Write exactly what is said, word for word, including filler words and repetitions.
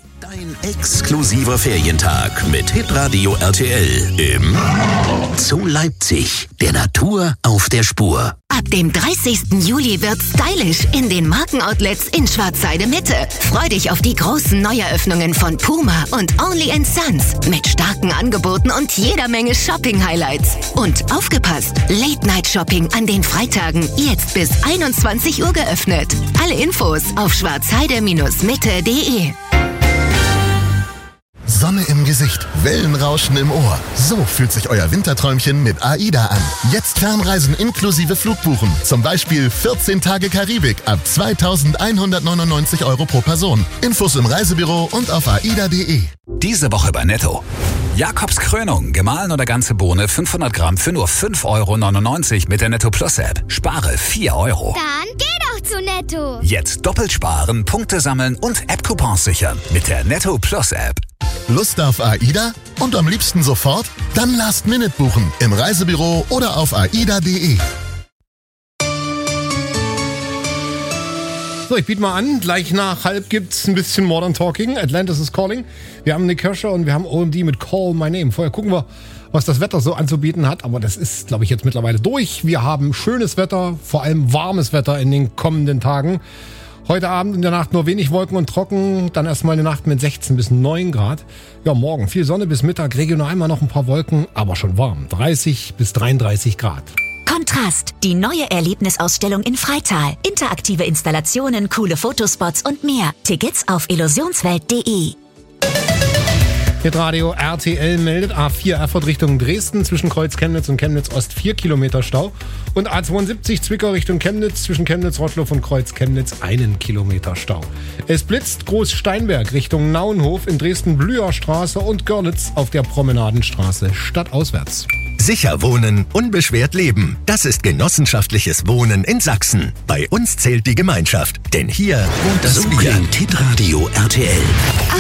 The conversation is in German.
Dein exklusiver Ferientag mit Hitradio R T L im Zoo Leipzig. Der Natur auf der Spur. Ab dem dreißigsten Juli wird's stylisch in den Markenoutlets in Schwarzheide Mitte. Freu dich auf die großen Neueröffnungen von Puma und Only and Sons mit starken Angeboten und jeder Menge Shopping-Highlights. Und aufgepasst, Late-Night-Shopping an den Freitagen jetzt bis einundzwanzig Uhr geöffnet. Alle Infos auf schwarzheide Mitte punkt de. Sonne im Gesicht, Wellenrauschen im Ohr. So fühlt sich euer Winterträumchen mit AIDA an. Jetzt Fernreisen inklusive Flugbuchen. Zum Beispiel vierzehn Tage Karibik ab zweitausendeinhundertneunundneunzig Euro pro Person. Infos im Reisebüro und auf aida punkt de. Diese Woche bei Netto. Jakobs Krönung, gemahlen oder ganze Bohne fünfhundert Gramm für nur fünf Euro neunundneunzig mit der Netto Plus App. Spare vier Euro. Dann geh doch zu Netto. Jetzt doppelt sparen, Punkte sammeln und App-Coupons sichern mit der Netto Plus App. Lust auf AIDA? Und am liebsten sofort? Dann Last Minute buchen. Im Reisebüro oder auf aida punkt de. So, ich biete mal an, gleich nach halb gibt's ein bisschen Modern Talking. Atlantis is Calling. Wir haben Nick Kirscher und wir haben O M D mit Call My Name. Vorher gucken wir, was das Wetter so anzubieten hat. Aber das ist, glaube ich, jetzt mittlerweile durch. Wir haben schönes Wetter, vor allem warmes Wetter in den kommenden Tagen. Heute Abend in der Nacht nur wenig Wolken und trocken. Dann erstmal eine Nacht mit sechzehn bis neun Grad. Ja, morgen viel Sonne bis Mittag. Regional mal noch ein paar Wolken, aber schon warm. dreißig bis dreiunddreißig Grad. Kontrast, die neue Erlebnisausstellung in Freital. Interaktive Installationen, coole Fotospots und mehr. Tickets auf illusionswelt punkt de. Hitradio R T L meldet A vier Erfurt Richtung Dresden zwischen Kreuz Chemnitz und Chemnitz Ost vier Kilometer Stau. Und A zweiundsiebzig Zwickau Richtung Chemnitz zwischen Chemnitz Rottloff und Kreuz Chemnitz einen Kilometer Stau. Es blitzt Groß-Steinberg Richtung Nauenhof in Dresden Blüherstraße und Görlitz auf der Promenadenstraße stadtauswärts. Sicher wohnen, unbeschwert leben. Das ist genossenschaftliches Wohnen in Sachsen. Bei uns zählt die Gemeinschaft, denn hier wohnt das So Wir. klingt Hitradio R T L.